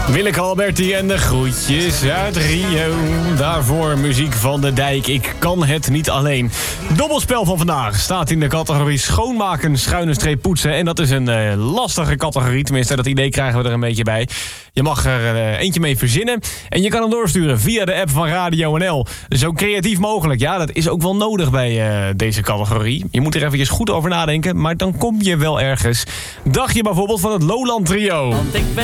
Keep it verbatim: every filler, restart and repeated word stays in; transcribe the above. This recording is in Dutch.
Willeke Alberti en de groetjes uit Rio. Daarvoor muziek van de Dijk. Ik kan het niet alleen. Dobbelspel van vandaag staat in de categorie schoonmaken, schuine streep poetsen. En dat is een uh, lastige categorie. Tenminste, dat idee krijgen we er een beetje bij. Je mag er uh, eentje mee verzinnen. En je kan hem doorsturen via de app van Radio N L. Zo creatief mogelijk. Ja, dat is ook wel nodig bij uh, deze categorie. Je moet er eventjes goed over nadenken. Maar dan kom je wel ergens. Dacht je bijvoorbeeld van het Lowland Trio? Want ik ben